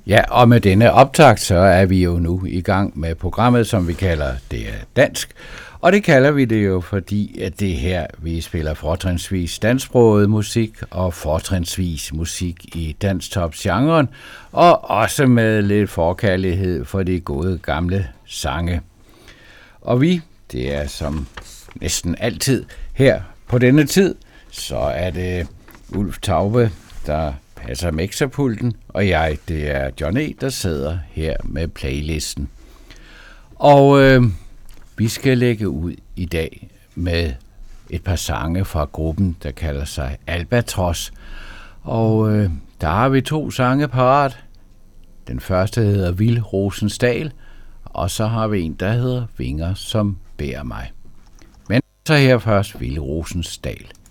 Ja, og med denne optakt, så er vi jo nu i gang med programmet, som vi kalder Det er Dansk. Og det kalder vi det jo, fordi at det her, vi spiller fortrinsvis dansksproget musik og fortrinsvis musik i dansktop-genren, og også med lidt forkærlighed for de gode gamle sange. Og det er som næsten altid her på denne tid, så er det Ulf Taube, der passer mixerpulten, og det er John E., der sidder her med playlisten. Og vi skal lægge ud i dag med et par sange fra gruppen, der kalder sig Albatros. Og der har vi 2 sange parat. Den første hedder Vildrosensdal, og så har vi en, der hedder Vinger, som bærer mig. Men så her først Vildrosensdal.